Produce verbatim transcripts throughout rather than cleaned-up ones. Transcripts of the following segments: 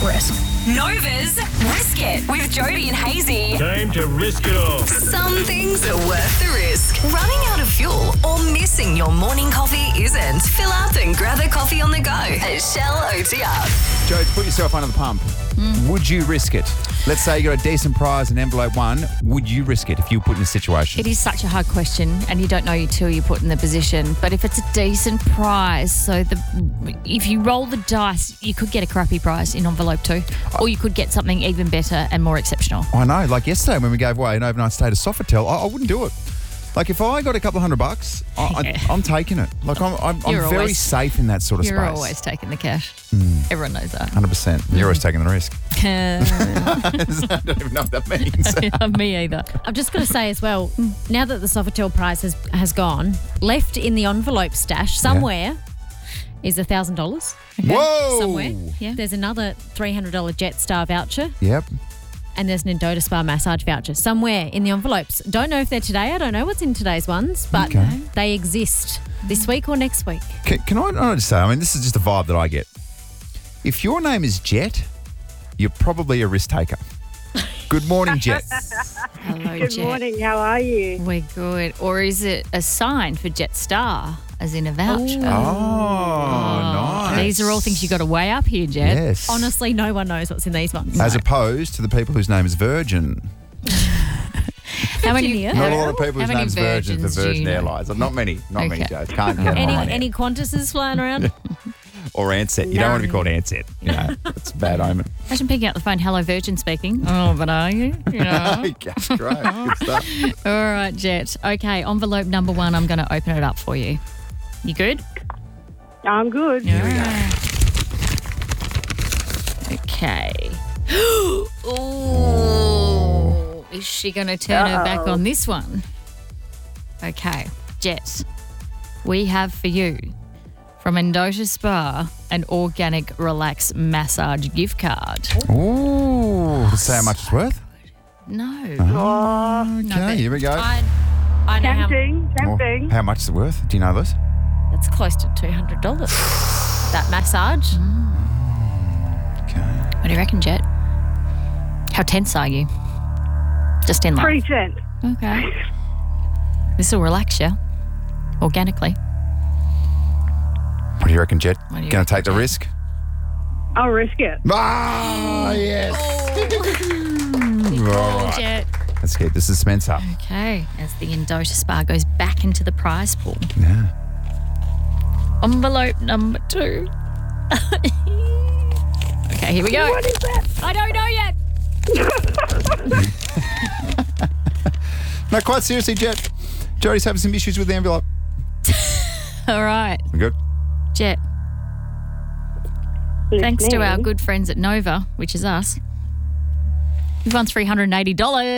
risk. Nova's Risk It with Jody and Hazy. Time to risk it all. Some things are worth the risk. Running out of fuel or missing your morning coffee isn't. Fill up and grab a coffee on the go at Shell O T R. Joe, to put yourself under the pump, mm. would you risk it? Let's say you got a decent prize in envelope one. Would you risk it if you were put in a situation? It is such a hard question, and you don't know until you're put in the position. But if it's a decent prize, so the if you roll the dice, you could get a crappy prize in envelope two, or you could get something even better and more exceptional. I know. Like yesterday when we gave away an overnight stay to Sofitel, I, I wouldn't do it. Like if I got a couple of hundred bucks, I, Yeah. I, I'm taking it. Like I'm, I'm, I'm very always- safe in that sort of You're space. always taking the cash. Mm. Everyone knows that. one hundred percent. You're always taking the risk. Uh, I don't even know what that means. Me either. I've just got to say as well, now that the Sofitel prize has, has gone, left in the envelope stash somewhere is one thousand dollars. Whoa! Somewhere. Yeah. There's another three hundred dollars Jetstar voucher. Yep. And there's an Endota Spa massage voucher somewhere in the envelopes. Don't know if they're today. I don't know what's in today's ones, but Okay. they exist this week or next week. Can, can I, I just say, I mean, this is just a vibe that I get. If your name is Jet, you're probably a risk taker. Good morning, Jet. Hello, Good Jet. morning, how are you? We're good. Or is it a sign for Jetstar, as in a voucher? Oh, nice. These are all things you got to weigh up here, Jet. Yes. Honestly, no one knows what's in these ones. As opposed to the people whose name is Virgin. How many? Virginia. Not a lot of people How whose many name's Virgin for Virgins do you Virgin know? Airlines. Not many. Not many, Okay. Joe. Can't get Any mine. any Qantases flying around? Or Ansett. You don't want to be called Ansett. You know, it's a bad omen. Imagine picking up the phone, hello, Virgin speaking. Oh, but are you? You know. Okay, great. Good stuff. All right, Jet. Okay, envelope number one, I'm going to open it up for you. You good? I'm good. Here we go. Okay. Ooh. Is she going to turn her back Uh-oh. on this one? Okay, Jet. We have for you from Endota Spa an organic relax massage gift card. Ooh. Say how much it's worth? No. Oh, Okay, but here we go. I, I know how tempting, Well, tempting. how much is it worth? Do you know this? It's close to two hundred dollars. that massage. Okay. What do you reckon, Jet? How tense are you? Just in life. Pretty tense. Okay. This will relax you organically. What do you reckon, Jet? What do you Going to reckon, take the Jet? risk? I'll risk it. Ah, yes. Good All call, right. Jet. Let's keep the suspense up. Okay, as the Endota Spa goes back into the prize pool. Yeah. Envelope number two. Okay, here we go. What is that? I don't know yet. No, quite seriously, Jet. Jody's having some issues with the envelope. All right, We good? Jet. Thanks to our Listening. good friends at Nova, which is us, you've won three hundred eighty dollars.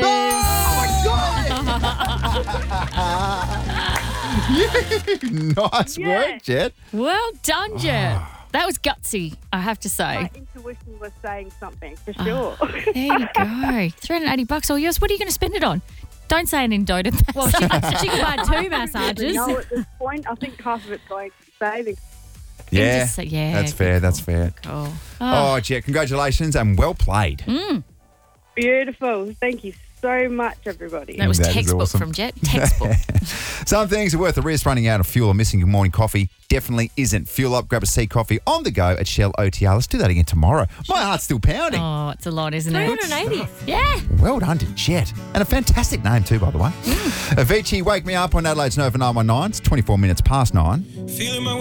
Nice Yeah. work, Jet. Well done, Jet. That was gutsy, I have to say. My intuition was saying something, for sure. There you go. three hundred eighty bucks all yours. What are you going to spend it on? Don't say an Endota. Well, she, she can buy two massages. No, at this point, I think half of it's going to savings. Yeah, just say- yeah, that's good fair. call. That's fair. Cool. Oh, Jet, congratulations and well played. Beautiful. Thank you so much, everybody. That was That is textbook awesome. from Jet. Textbook. Some things are worth the risk. Running out of fuel or missing your morning coffee definitely isn't. Fuel up, grab a C coffee on the go at Shell O T R. Let's do that again tomorrow. My heart's still pounding. Oh, it's a lot, isn't three it? hundred eighty. Yeah. Well done to Jet. And a fantastic name too, by the way. Avicii, Wake Me Up on Adelaide's Nova nine one nine. It's twenty-four minutes past nine. Feeling my